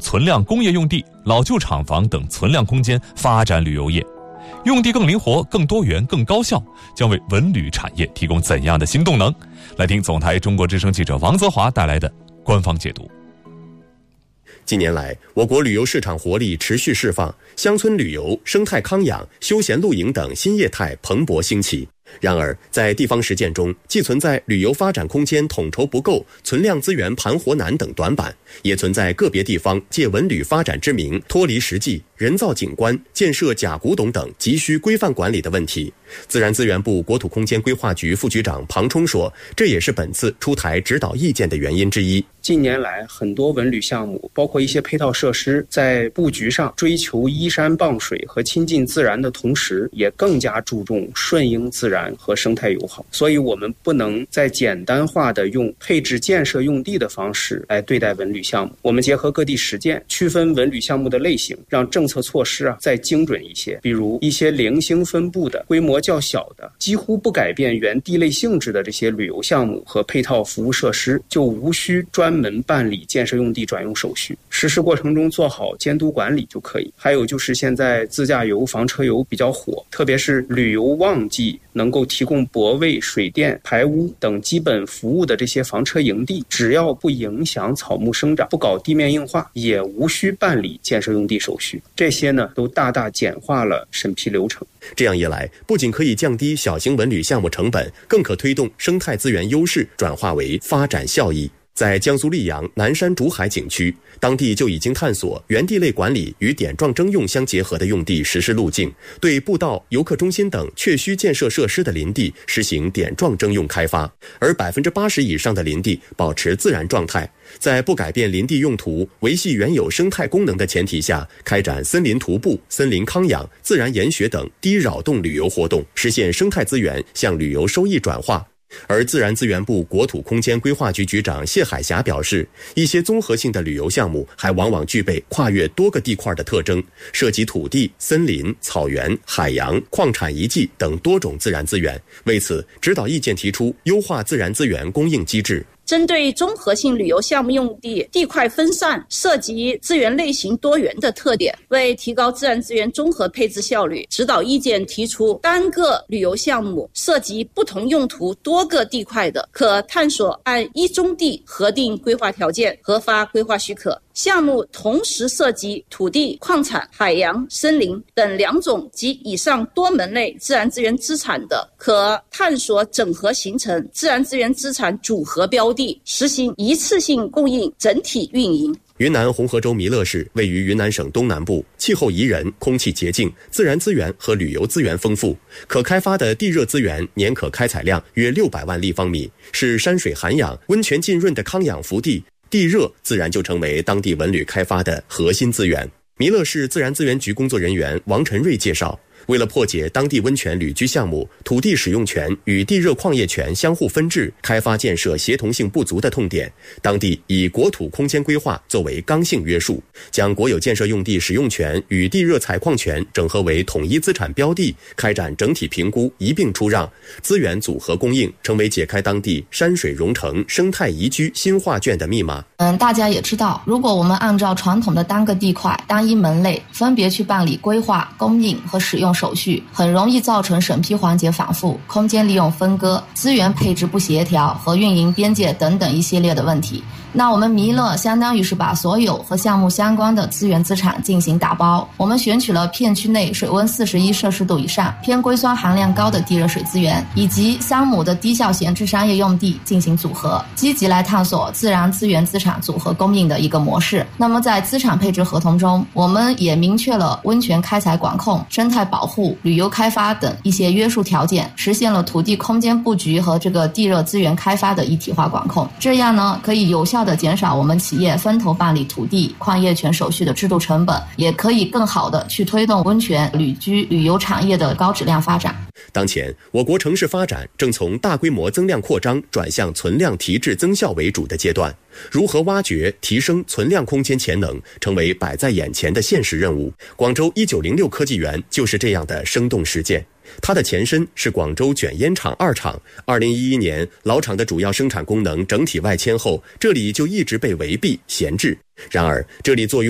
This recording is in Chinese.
存量工业用地、老旧厂房等存量空间发展旅游业。用地更灵活、更多元、更高效，将为文旅产业提供怎样的新动能？来听总台中国之声记者王泽华带来的官方解读。 近年来，我国旅游市场活力持续释放，乡村旅游、生态康养、休闲露营等新业态蓬勃兴起。然而，在地方实践中，既存在旅游发展空间统筹不够、存量资源盘活难等短板，也存在个别地方借文旅发展之名脱离实际、人造景观、建设假古董等急需规范管理的问题。自然资源部国土空间规划局副局长庞冲说，这也是本次出台指导意见的原因之一。 近年来，很多文旅项目，包括一些配套设施，在布局上追求依山傍水和亲近自然的同时，也更加注重顺应自然和生态友好。所以我们不能再简单化的用配置建设用地的方式来对待文旅项目，我们结合各地实践，区分文旅项目的类型，让政策措施再精准一些。比如一些零星分布的、规模较小的、几乎不改变原地类性质的这些旅游项目和配套服务设施，就无需专门办理建设用地转用手续，实施过程中做好监督管理就可以。还有就是现在自驾游、房车游比较火，特别是旅游旺季能够提供泊位、水电、排污等基本服务的这些房车营地，只要不影响草木生长、不搞地面硬化，也无需办理建设用地手续。这些呢，都大大简化了审批流程。 这样一来，不仅可以降低小型文旅项目成本，更可推动生态资源优势转化为发展效益。在江苏溧阳南山竹海景区，当地就已经探索原地类管理与点状征用相结合的用地实施路径，对步道、游客中心等确需建设设施的林地实行点状征用开发，而 80% 以上的林地保持自然状态，在不改变林地用途、维系原有生态功能的前提下，开展森林徒步、森林康养、自然研学等低扰动旅游活动，实现生态资源向旅游收益转化。而自然资源部国土空间规划局局长谢海霞表示，一些综合性的旅游项目还往往具备跨越多个地块的特征，涉及土地、森林、草原、海洋、矿产遗迹等多种自然资源。为此，指导意见提出优化自然资源供应机制。 针对综合性旅游项目用地地块分散、涉及资源类型多元的特点，为提高自然资源综合配置效率，指导意见提出，单个旅游项目涉及不同用途多个地块的，可探索按一宗地核定规划条件，核发规划许可。项目同时涉及土地、矿产、海洋、森林等2种及以上多门类自然资源资产的，可探索整合形成自然资源资产组合标的，实行一次性供应整体运营。 云南红河州弥勒市位于云南省东南部，气候宜人，空气洁净，自然资源和旅游资源丰富，可开发的地热资源年可开采量约600万立方米，是山水涵养、温泉浸润的康养福地。地热自然就成为当地文旅开发的核心资源。弥勒市自然资源局工作人员王晨瑞介绍，为了破解当地温泉旅居项目土地使用权与地热矿业权相互分置、开发建设协同性不足的痛点，当地以国土空间规划作为刚性约束，将国有建设用地使用权与地热采矿权整合为统一资产标的，开展整体评估，一并出让，资源组合供应，成为解开当地山水融成、生态宜居新画卷的密码。 大家也知道，如果我们按照传统的单个地块、单一门类分别去办理规划、供应和使用手续，很容易造成审批环节反复、空间利用分割、资源配置不协调和运营边界等等一系列的问题。那我们弥勒相当于是把所有和项目相关的资源资产进行打包，我们选取了片区内水温41摄氏度以上、偏硅酸含量高的地热水资源，以及3亩的低效闲置商业用地进行组合，积极来探索自然资源资产组合供应的一个模式。那么在资产配置合同中，我们也明确了温泉开采管控、生态保护、旅游开发等一些约束条件，实现了土地空间布局和这个地热资源开发的一体化管控。这样呢，可以有效地减少我们企业分头办理土地、矿业权手续的制度成本，也可以更好地去推动温泉、旅居、旅游产业的高质量发展。 当前，我国城市发展正从大规模增量扩张转向存量提质增效为主的阶段，如何挖掘、提升存量空间潜能，成为摆在眼前的现实任务。广州1906科技园就是这样的生动实践。它的前身是广州卷烟厂2厂，2011年老厂的主要生产功能整体外迁后，这里就一直被围蔽闲置。然而，这里作用